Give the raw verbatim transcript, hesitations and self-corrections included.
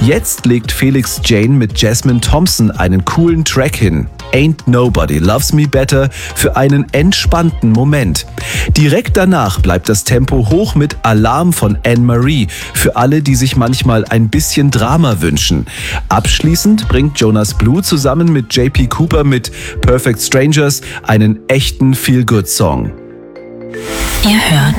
Jetzt legt Felix Jane mit Jasmine Thompson einen coolen Track hin. Ain't Nobody Loves Me Better für einen entspannten Moment. Direkt danach bleibt das Tempo hoch mit Alarm von Anne-Marie für alle, die sich manchmal ein bisschen Drama wünschen. Abschließend bringt Jonas Blue zusammen mit J P Cooper mit Perfect Strangers einen echten Feel-Good-Song. Ihr hört